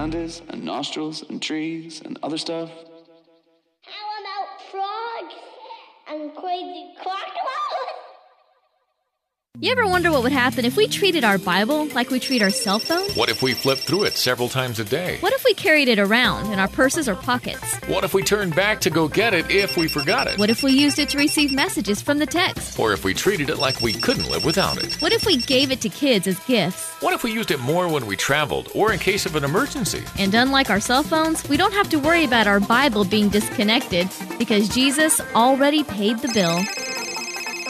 land is, and nostrils, and trees, and other stuff. How about frogs and crazy crocodiles? You ever wonder what would happen if we treated our Bible like we treat our cell phone? What if we flipped through it several times a day? What if we carried it around in our purses or pockets? What if we turned back to go get it if we forgot it? What if we used it to receive messages from the text? Or if we treated it like we couldn't live without it? What if we gave it to kids as gifts? What if we used it more when we traveled or in case of an emergency? And unlike our cell phones, we don't have to worry about our Bible being disconnected because Jesus already paid the bill.